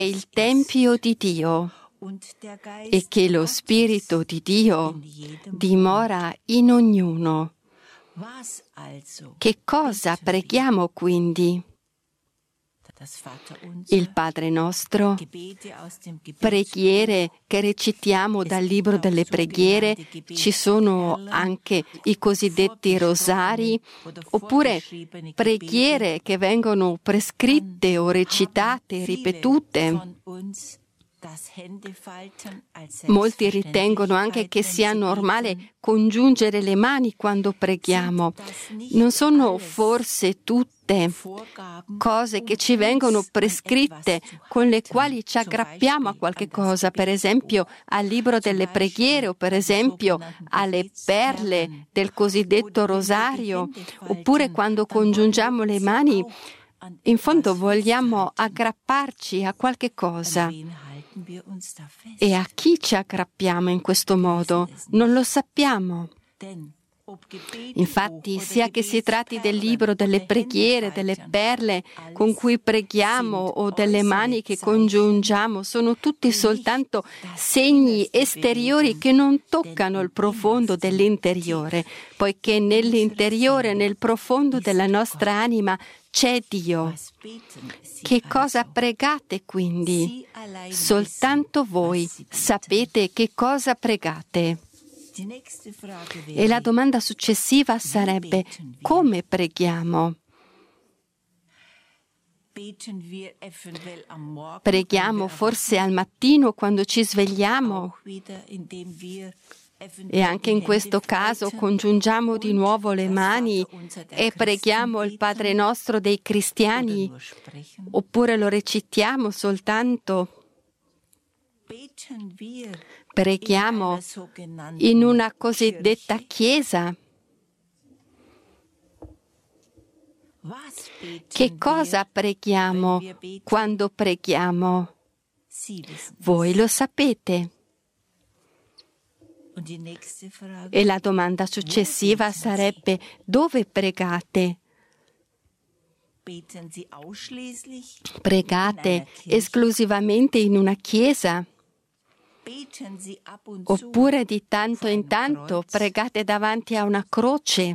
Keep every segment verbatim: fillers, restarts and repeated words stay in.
il Tempio di Dio e che lo Spirito di Dio dimora in ognuno. Che cosa preghiamo quindi? Il Padre nostro, preghiere che recitiamo dal libro delle preghiere, ci sono anche i cosiddetti rosari, oppure preghiere che vengono prescritte o recitate, ripetute. Molti ritengono anche che sia normale congiungere le mani quando preghiamo. Non sono forse tutte cose che ci vengono prescritte, con le quali ci aggrappiamo a qualche cosa, per esempio al libro delle preghiere o per esempio alle perle del cosiddetto rosario, oppure quando congiungiamo le mani, in fondo vogliamo aggrapparci a qualche cosa. E a chi ci aggrappiamo in questo modo? Non lo sappiamo. Infatti, sia che si tratti del libro delle preghiere, delle perle con cui preghiamo o delle mani che congiungiamo, sono tutti soltanto segni esteriori che non toccano il profondo dell'interiore, poiché nell'interiore, nel profondo della nostra anima, c'è Dio. Che cosa pregate quindi? Soltanto voi sapete che cosa pregate. E la domanda successiva sarebbe: come preghiamo? Preghiamo forse al mattino quando ci svegliamo? E anche in questo caso congiungiamo di nuovo le mani e preghiamo il Padre nostro dei cristiani? Oppure lo recitiamo soltanto? Preghiamo in una cosiddetta chiesa? Che cosa preghiamo quando preghiamo? Voi lo sapete. E la domanda successiva sarebbe: dove pregate? Pregate esclusivamente in una chiesa? Oppure di tanto in tanto pregate davanti a una croce?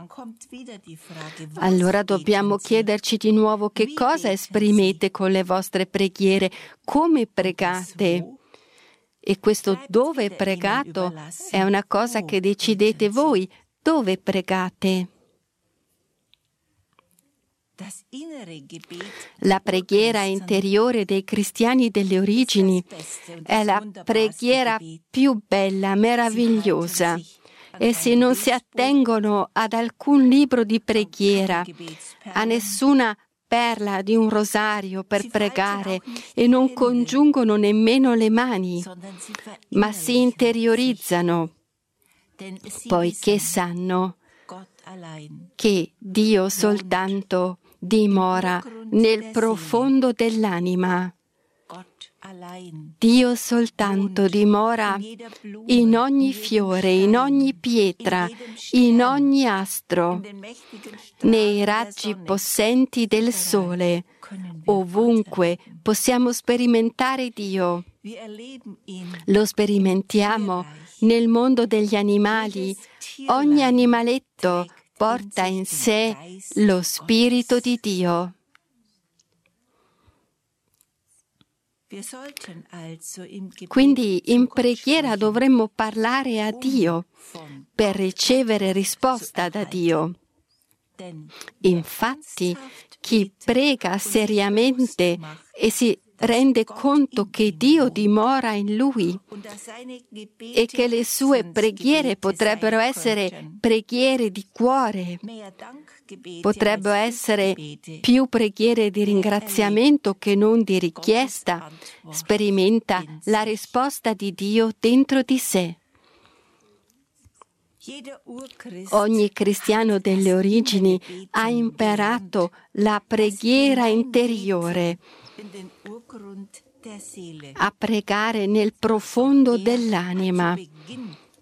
Allora dobbiamo chiederci di nuovo: che cosa esprimete con le vostre preghiere? Come pregate? E questo dove pregato è una cosa che decidete voi. Dove pregate? La preghiera interiore dei cristiani delle origini è la preghiera più bella, meravigliosa. Essi non si attengono ad alcun libro di preghiera, a nessuna perla di un rosario per pregare e non congiungono nemmeno le mani, ma si interiorizzano, poiché sanno che Dio soltanto dimora nel profondo dell'anima. Dio soltanto dimora in ogni fiore, in ogni pietra, in ogni astro, nei raggi possenti del sole. Ovunque possiamo sperimentare Dio. Lo sperimentiamo nel mondo degli animali. Ogni animaletto porta in sé lo Spirito di Dio. Quindi in preghiera dovremmo parlare a Dio per ricevere risposta da Dio. Infatti, chi prega seriamente e si rende conto che Dio dimora in lui e che le sue preghiere potrebbero essere preghiere di cuore, potrebbero essere più preghiere di ringraziamento che non di richiesta, sperimenta la risposta di Dio dentro di sé. Ogni cristiano delle origini ha imparato la preghiera interiore, a pregare nel profondo dell'anima.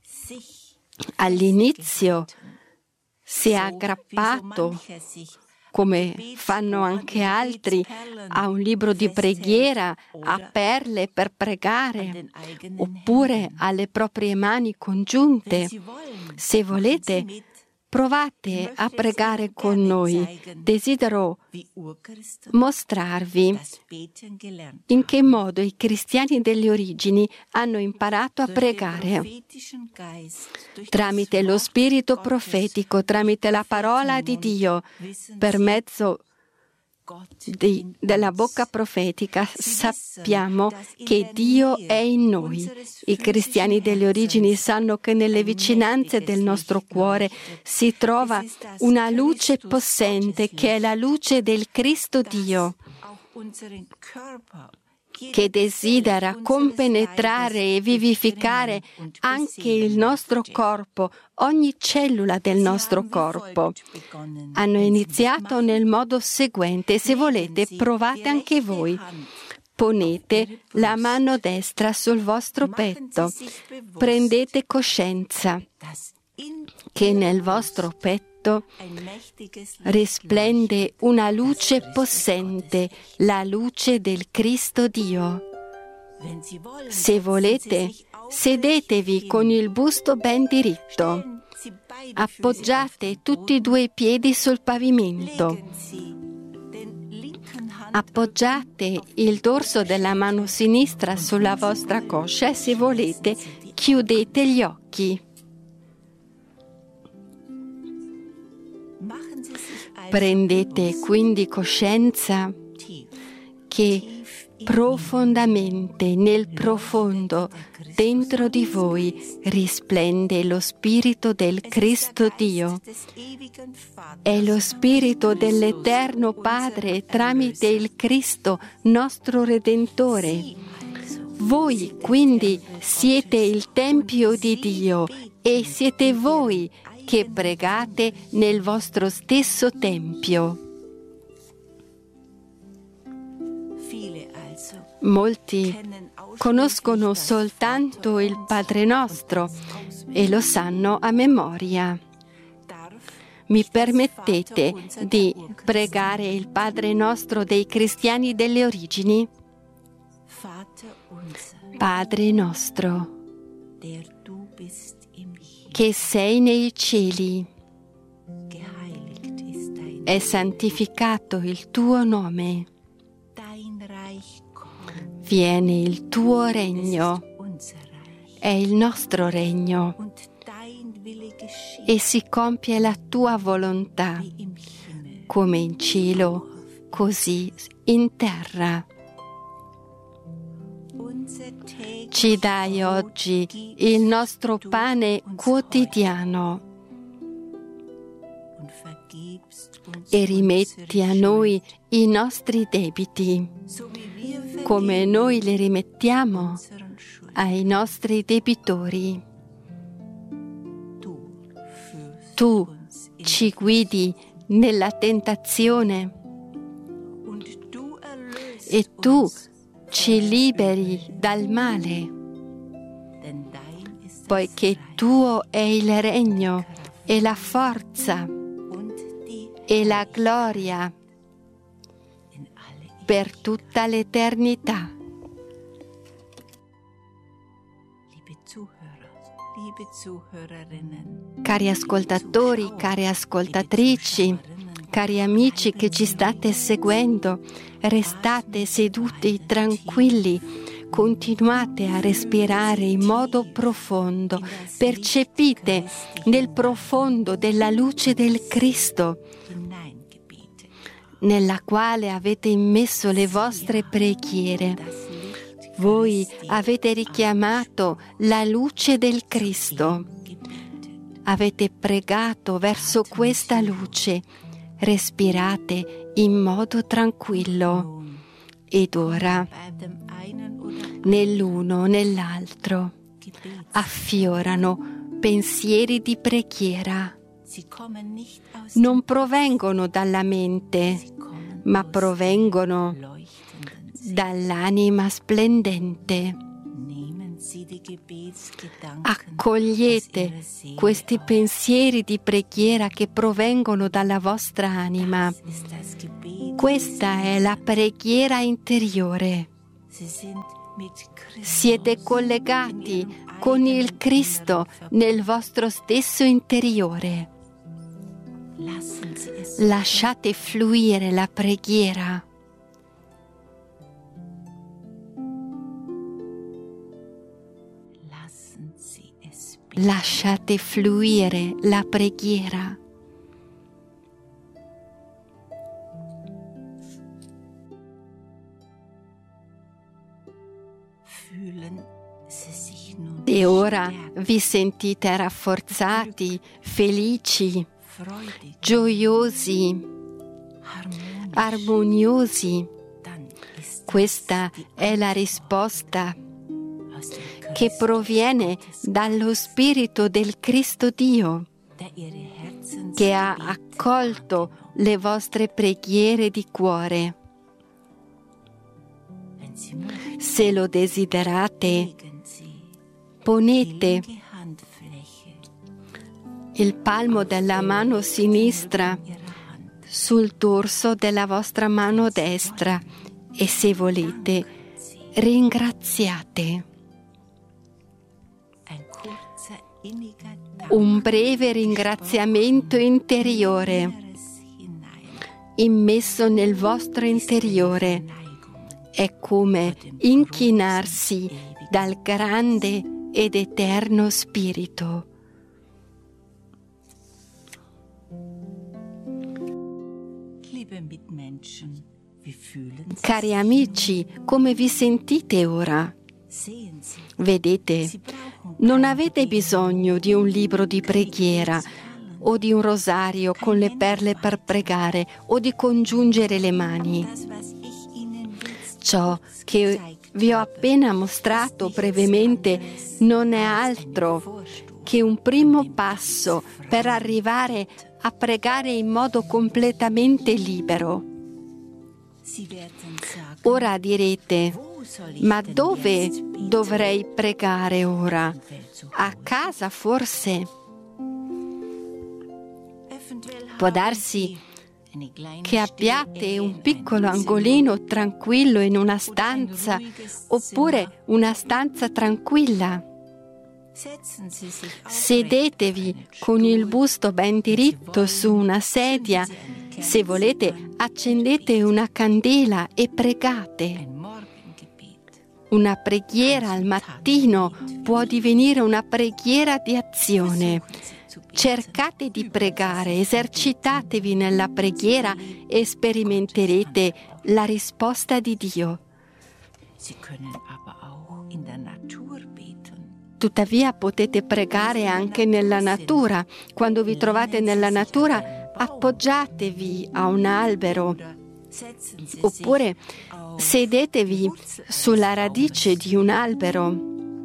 All'inizio si è aggrappato come fanno anche altri, a un libro di preghiera, a perle per pregare, oppure alle proprie mani congiunte. Se volete, provate a pregare con noi. Desidero mostrarvi in che modo i cristiani delle origini hanno imparato a pregare. Tramite lo spirito profetico, tramite la parola di Dio, per mezzo Di, della bocca profetica sappiamo che Dio è in noi. I cristiani delle origini sanno che nelle vicinanze del nostro cuore si trova una luce possente che è la luce del Cristo Dio, che desidera compenetrare e vivificare anche il nostro corpo, ogni cellula del nostro corpo. Hanno iniziato nel modo seguente. Se volete, provate anche voi. Ponete la mano destra sul vostro petto. Prendete coscienza che nel vostro petto risplende una luce possente, la luce del Cristo Dio. Se volete, sedetevi con il busto ben diritto. Appoggiate tutti e due i piedi sul pavimento. Appoggiate il dorso della mano sinistra sulla vostra coscia e, se volete, chiudete gli occhi. Prendete quindi coscienza che profondamente, nel profondo, dentro di voi risplende lo Spirito del Cristo Dio. È lo Spirito dell'Eterno Padre tramite il Cristo, nostro Redentore. Voi quindi siete il Tempio di Dio e siete voi che pregate nel vostro stesso Tempio. Molti conoscono soltanto il Padre nostro e lo sanno a memoria. Mi permettete di pregare il Padre nostro dei cristiani delle origini? Padre nostro, che sei nei cieli, è santificato il tuo nome, viene il tuo regno, è il nostro regno, e si compie la tua volontà, come in cielo, così in terra. Ci dai oggi il nostro pane quotidiano e rimetti a noi i nostri debiti, come noi li rimettiamo ai nostri debitori. Tu ci guidi nella tentazione e tu ci liberi dal male, poiché tuo è il regno e la forza e la gloria per tutta l'eternità. Cari ascoltatori, care ascoltatrici, cari amici che ci state seguendo, restate seduti tranquilli, continuate a respirare in modo profondo, percepite nel profondo della luce del Cristo, nella quale avete immesso le vostre preghiere. Voi avete richiamato la luce del Cristo, avete pregato verso questa luce. Respirate in modo tranquillo ed ora nell'uno nell'altro affiorano pensieri di preghiera. Non provengono dalla mente, ma provengono dall'anima splendente. Accogliete questi pensieri di preghiera che provengono dalla vostra anima. Questa è la preghiera interiore. Siete collegati con il Cristo nel vostro stesso interiore. Lasciate fluire la preghiera. Lasciate fluire la preghiera. E ora vi sentite rafforzati, felici, gioiosi, armoniosi. Questa è la risposta che proviene dallo Spirito del Cristo Dio, che ha accolto le vostre preghiere di cuore. Se lo desiderate, ponete il palmo della mano sinistra sul dorso della vostra mano destra e, se volete, ringraziate. Un breve ringraziamento interiore immesso nel vostro interiore è come inchinarsi dal grande ed eterno Spirito. Cari amici, come vi sentite ora? Vedete, non avete bisogno di un libro di preghiera o di un rosario con le perle per pregare o di congiungere le mani. Ciò che vi ho appena mostrato brevemente non è altro che un primo passo per arrivare a pregare in modo completamente libero. Ora direte: ma dove dovrei pregare ora? A casa forse? Può darsi che abbiate un piccolo angolino tranquillo in una stanza, oppure una stanza tranquilla. Sedetevi con il busto ben diritto su una sedia. Se volete, accendete una candela e pregate. Una preghiera al mattino può divenire una preghiera di azione. Cercate di pregare, esercitatevi nella preghiera e sperimenterete la risposta di Dio. Tuttavia potete pregare anche nella natura. Quando vi trovate nella natura, appoggiatevi a un albero oppure sedetevi sulla radice di un albero.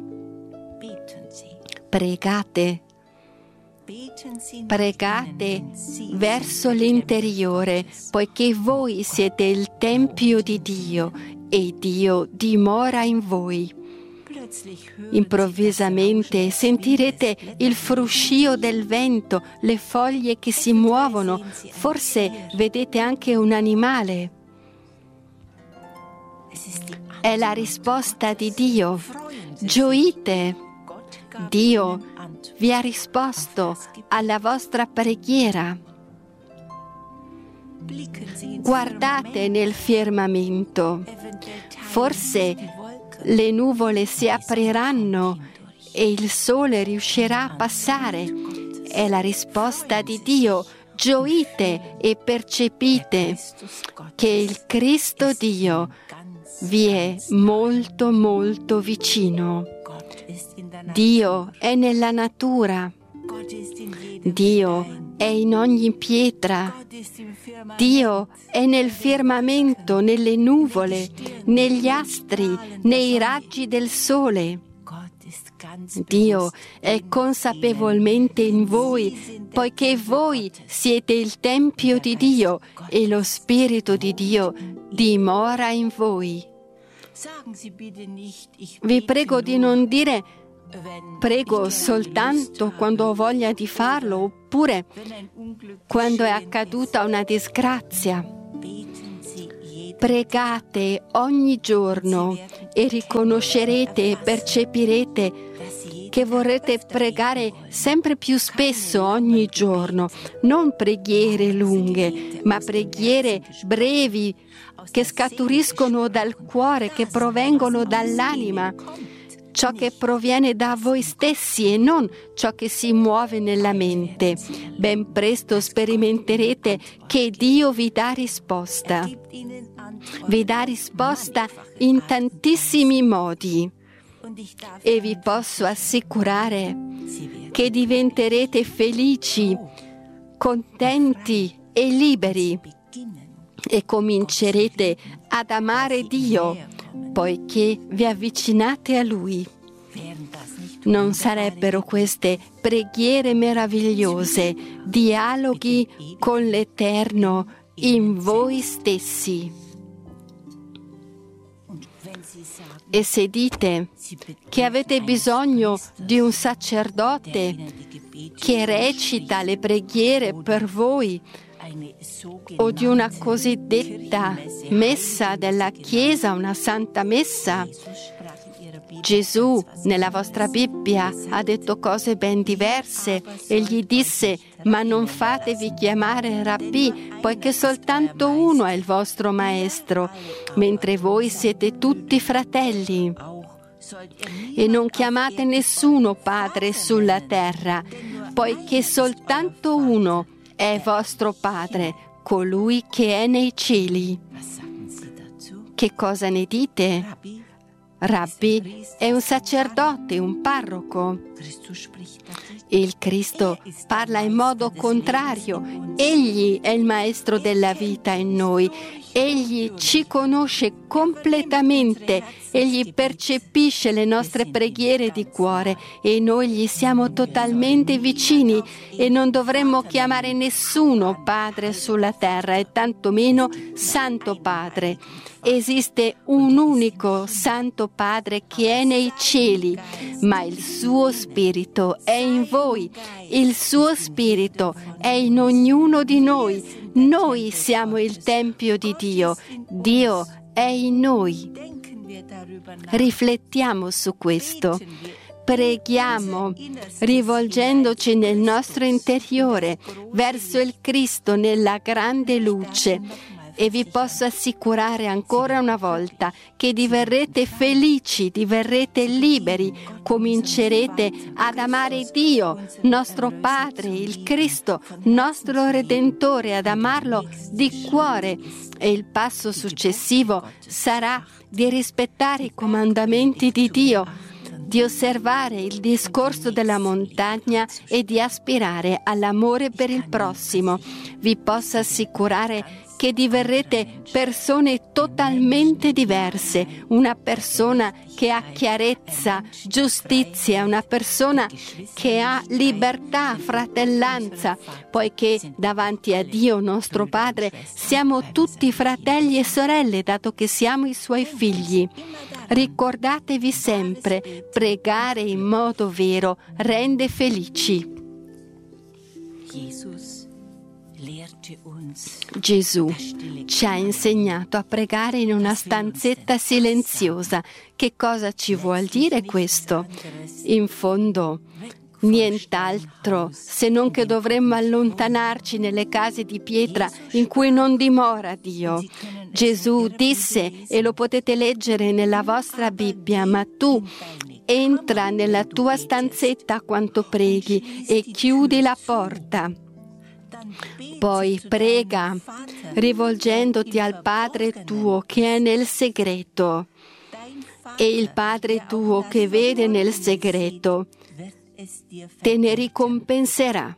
Pregate. Pregate verso l'interiore, poiché voi siete il Tempio di Dio e Dio dimora in voi. Improvvisamente sentirete il fruscio del vento, le foglie che si muovono, forse vedete anche un animale. È la risposta di Dio. Gioite. Dio vi ha risposto alla vostra preghiera. Guardate nel firmamento. Forse le nuvole si apriranno e il sole riuscirà a passare. È la risposta di Dio. Gioite e percepite che il Cristo Dio vi è molto molto vicino. Dio è nella natura. Dio è in ogni pietra. Dio è nel firmamento, nelle nuvole, negli astri, nei raggi del sole. Dio è consapevolmente in voi, poiché voi siete il Tempio di Dio e lo Spirito di Dio dimora in voi. Vi prego di non dire prego soltanto quando ho voglia di farlo, oppure quando è accaduta una disgrazia. Pregate ogni giorno e riconoscerete e percepirete che vorrete pregare sempre più spesso ogni giorno. Non preghiere lunghe, ma preghiere brevi che scaturiscono dal cuore, che provengono dall'anima. Ciò che proviene da voi stessi e non ciò che si muove nella mente. Ben presto sperimenterete che Dio vi dà risposta. Vi dà risposta in tantissimi modi e vi posso assicurare che diventerete felici, contenti e liberi e comincerete ad amare Dio poiché vi avvicinate a Lui. Non sarebbero queste preghiere meravigliose, dialoghi con l'Eterno in voi stessi? E se dite che avete bisogno di un sacerdote che recita le preghiere per voi, o di una cosiddetta messa della Chiesa, una santa messa, Gesù nella vostra Bibbia ha detto cose ben diverse. Egli disse: ma non fatevi chiamare Rabbì, poiché soltanto uno è il vostro maestro, mentre voi siete tutti fratelli. E non chiamate nessuno padre sulla terra, poiché soltanto uno è vostro Padre, colui che è nei cieli. Che cosa ne dite? Rabbi è un sacerdote, un parroco. Il Cristo parla in modo contrario. Egli è il maestro della vita in noi. Egli ci conosce completamente, Egli percepisce le nostre preghiere di cuore e noi gli siamo totalmente vicini e non dovremmo chiamare nessuno Padre sulla terra e tantomeno Santo Padre. Esiste un unico Santo Padre che è nei cieli, ma il suo Spirito è in voi, il suo Spirito è in ognuno di noi. Noi siamo il Tempio di Dio, Dio è in noi. Riflettiamo su questo. Preghiamo rivolgendoci nel nostro interiore verso il Cristo nella grande luce. E vi posso assicurare ancora una volta che diverrete felici, diverrete liberi, comincerete ad amare Dio, nostro Padre, il Cristo, nostro Redentore, ad amarlo di cuore. E il passo successivo sarà di rispettare i comandamenti di Dio, di osservare il discorso della montagna e di aspirare all'amore per il prossimo. Vi posso assicurare che diverrete persone totalmente diverse, una persona che ha chiarezza, giustizia, una persona che ha libertà, fratellanza, poiché davanti a Dio nostro Padre siamo tutti fratelli e sorelle, dato che siamo i Suoi figli. Ricordatevi sempre, pregare in modo vero rende felici. Gesù ci ha insegnato a pregare in una stanzetta silenziosa. Che cosa ci vuol dire questo? In fondo, nient'altro se non che dovremmo allontanarci nelle case di pietra in cui non dimora Dio. Gesù disse, e lo potete leggere nella vostra Bibbia, ma tu entra nella tua stanzetta quando preghi e chiudi la porta. Poi prega, rivolgendoti al Padre tuo che è nel segreto, e il Padre tuo che vede nel segreto te ne ricompenserà.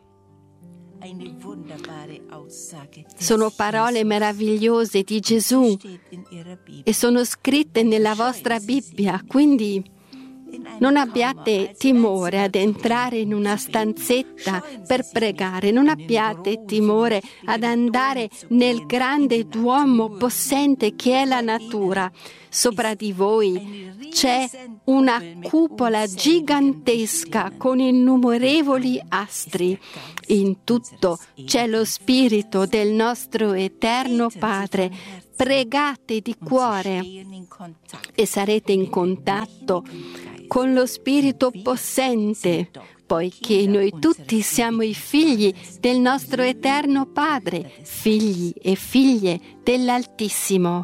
Sono parole meravigliose di Gesù e sono scritte nella vostra Bibbia, quindi Non abbiate timore ad entrare in una stanzetta per pregare, non abbiate timore ad andare nel grande Duomo possente che è la natura. Sopra di voi c'è una cupola gigantesca con innumerevoli astri. In tutto c'è lo Spirito del nostro Eterno Padre. Pregate di cuore e sarete in contatto con lo Spirito possente, poiché noi tutti siamo i figli del nostro Eterno Padre, figli e figlie dell'Altissimo.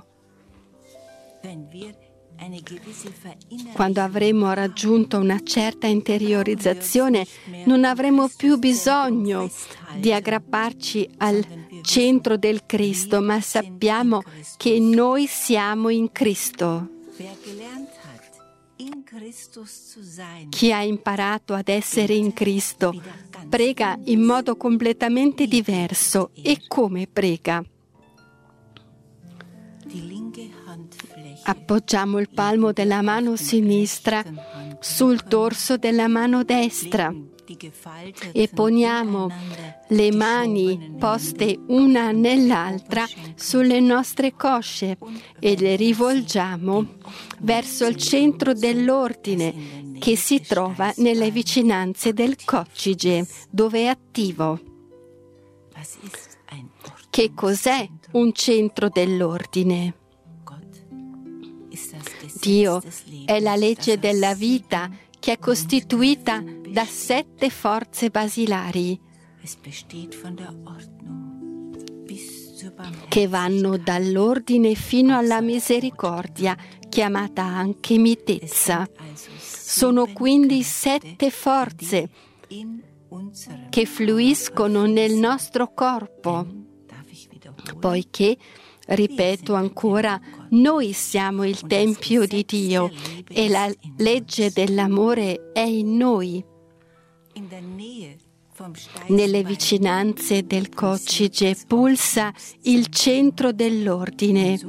Quando avremo raggiunto una certa interiorizzazione, non avremo più bisogno di aggrapparci al centro del Cristo, ma sappiamo che noi siamo in Cristo. Chi ha imparato ad essere in Cristo prega in modo completamente diverso. E come prega? Appoggiamo il palmo della mano sinistra sul dorso della mano destra e poniamo le mani poste una nell'altra sulle nostre cosce e le rivolgiamo verso il centro dell'ordine che si trova nelle vicinanze del coccige, dove è attivo. Che cos'è un centro dell'ordine? Dio è la legge della vita che è costituita da sette forze basilari che vanno dall'ordine fino alla misericordia, chiamata anche mitezza. Sono quindi sette forze che fluiscono nel nostro corpo, poiché, ripeto ancora, noi siamo il Tempio di Dio e la legge dell'amore è in noi. Nelle vicinanze del coccige pulsa il centro dell'ordine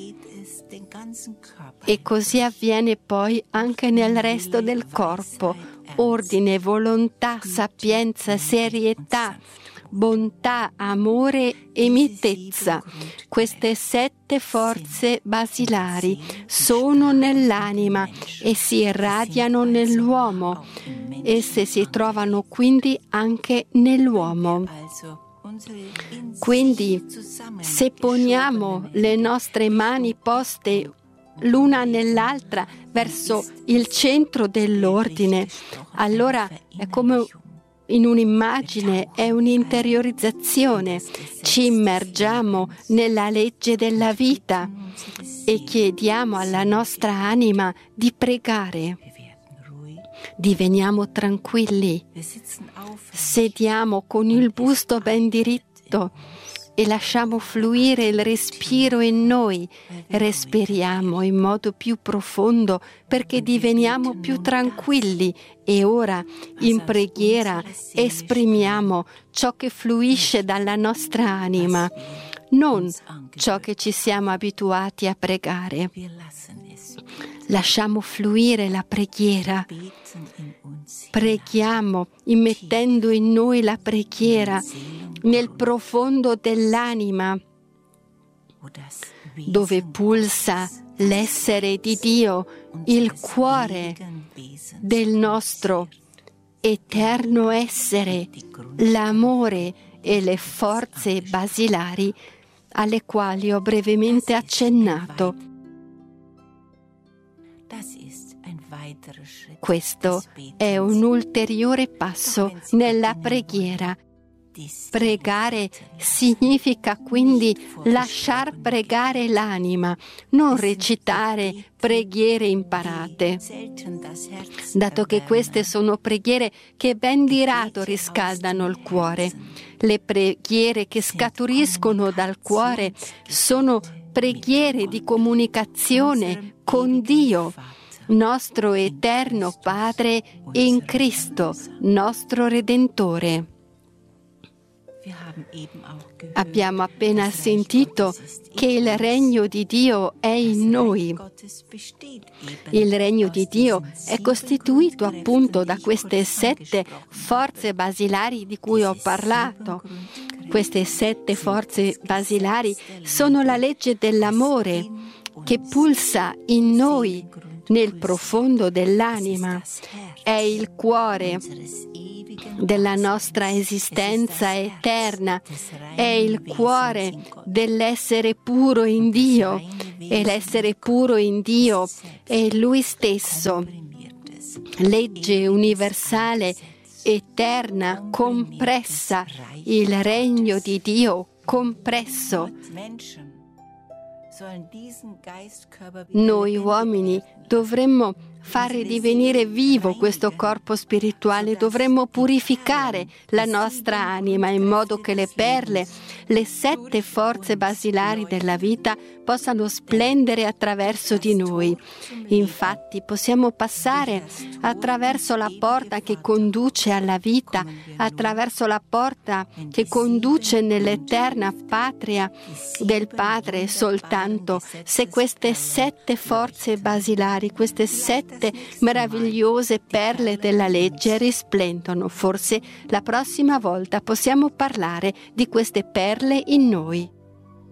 e così avviene poi anche nel resto del corpo. Ordine, volontà, sapienza, serietà, bontà, amore e mitezza. Queste sette forze basilari sono nell'anima e si irradiano nell'uomo. Esse si trovano quindi anche nell'uomo. Quindi, se poniamo le nostre mani poste l'una nell'altra verso il centro dell'ordine, allora è come in un'immagine, è un'interiorizzazione. Ci immergiamo nella legge della vita e chiediamo alla nostra anima di pregare. Diveniamo tranquilli, sediamo con il busto ben diritto e lasciamo fluire il respiro in noi. Respiriamo in modo più profondo perché diveniamo più tranquilli e ora in preghiera esprimiamo ciò che fluisce dalla nostra anima, non ciò che ci siamo abituati a pregare. Lasciamo fluire la preghiera. Preghiamo immettendo in noi la preghiera nel profondo dell'anima, dove pulsa l'essere di Dio, il cuore del nostro eterno essere, l'amore e le forze basilari alle quali ho brevemente accennato. Questo è un ulteriore passo nella preghiera. Pregare significa quindi lasciar pregare l'anima, non recitare preghiere imparate, dato che queste sono preghiere che ben di rado riscaldano il cuore. Le preghiere che scaturiscono dal cuore sono preghiere di comunicazione con Dio, nostro eterno Padre in Cristo, nostro Redentore. Abbiamo appena sentito che il regno di Dio è in noi. Il regno di Dio è costituito appunto da queste sette forze basilari di cui ho parlato. Queste sette forze basilari sono la legge dell'amore che pulsa in noi nel profondo dell'anima. È il cuore della nostra esistenza eterna, è il cuore dell'essere puro in Dio, e l'essere puro in Dio è Lui stesso, legge universale, eterna, compressa, il regno di Dio compresso. Noi uomini dovremmo fare divenire vivo questo corpo spirituale, dovremmo purificare la nostra anima in modo che le perle, le sette forze basilari della vita possano splendere attraverso di noi. Infatti possiamo passare attraverso la porta che conduce alla vita, attraverso la porta che conduce nell'eterna patria del Padre soltanto se queste sette forze basilari, queste sette meravigliose perle della legge risplendono. Forse la prossima volta possiamo parlare di queste perle in noi.